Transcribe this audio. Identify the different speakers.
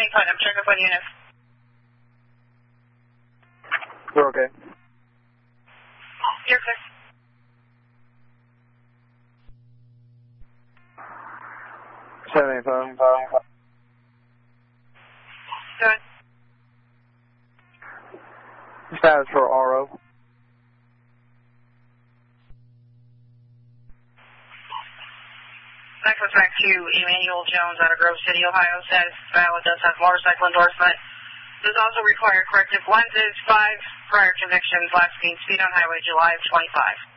Speaker 1: Putnam, check up on units.
Speaker 2: We're okay.
Speaker 1: You're clear.
Speaker 2: Phone.
Speaker 1: Good.
Speaker 2: Status for RO.
Speaker 1: Next back to Emmanuel Jones out of Grove City, Ohio. Status is valid, does have motorcycle endorsement. Does also require corrective lenses, 5 prior convictions, last seen speed on highway July of 25.